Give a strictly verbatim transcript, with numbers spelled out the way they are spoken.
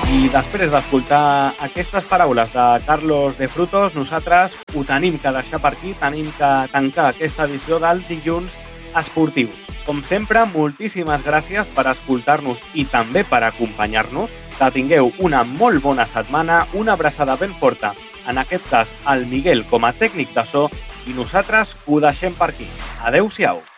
I després d'escoltar aquestes paraules de Carlos de Frutos, nosaltres ho tenim que deixar per aquí, tenim que tancar aquesta edició del Dilluns Esportiu. Com sempre, moltíssimes gràcies per escoltar-nos i també per acompanyar-nos. Que tingueu una molt bona setmana, una abraçada ben forta, en aquest cas al Miguel com a tècnic de so, i nosaltres ho deixem per aquí. Adeu-siau.